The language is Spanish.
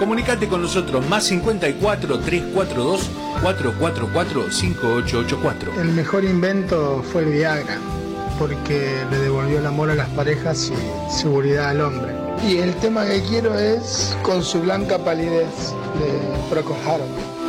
Comunicate con nosotros, más 54 342 444 5884. El mejor invento fue el Viagra, porque le devolvió el amor a las parejas y seguridad al hombre. Y el tema que quiero es Con su blanca palidez, de Procol Harum.